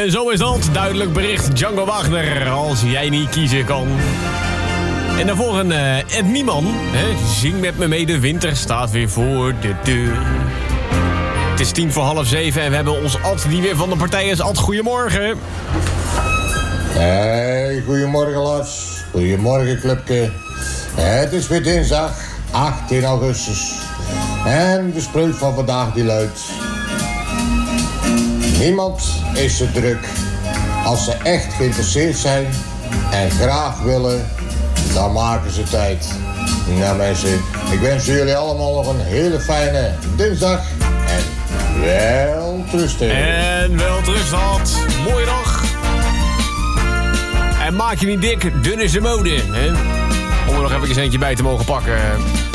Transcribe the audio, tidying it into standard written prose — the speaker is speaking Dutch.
En zo is dat. Duidelijk bericht Django Wagner. Als jij niet kiezen kan. En daarvoor een Ed Nieman. Zing met me mee, de winter staat weer voor de deur. Het is 6:50 en we hebben ons Ad die weer van de partij is. Ad, goedemorgen. Hey, goedemorgen Lars. Goedemorgen clubke. Het is weer dinsdag, 18 augustus. En de spreuk van vandaag die luidt: niemand is te druk. Als ze echt geïnteresseerd zijn en graag willen, dan maken ze tijd. Nou mensen, ik wens jullie allemaal nog een hele fijne dinsdag. En wel trusten. En wel terug, Ad. Mooie dag. En maak je niet dik, dun is de mode. Hè? Om er nog even eentje bij te mogen pakken.